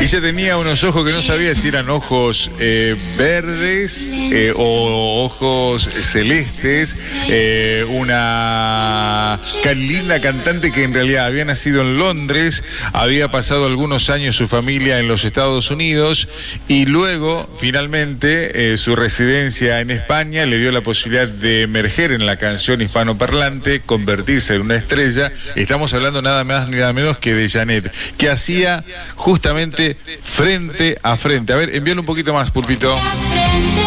Ella tenía unos ojos que no sabía si eran ojos verdes o ojos celestes. Una linda cantante que en realidad había nacido en Londres, había pasado algunos años su familia en los Estados Unidos y luego, finalmente, su residencia en España le dio la posibilidad de emerger en la canción hispanoparlante, convertirse en una estrella. Estamos hablando nada más ni nada menos que de Janet, que hacía justamente Frente a Frente. A ver, envíalo un poquito más, Pulpito.